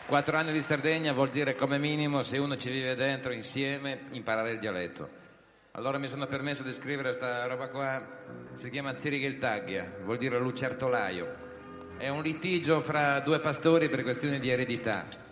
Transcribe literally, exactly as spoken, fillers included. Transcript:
Quattro anni di Sardegna vuol dire come minimo, se uno ci vive dentro insieme, imparare il dialetto. Allora mi sono permesso di scrivere sta roba qua, si chiama Zirighiltaglia, vuol dire lucertolaio. È un litigio fra due pastori per questioni di eredità.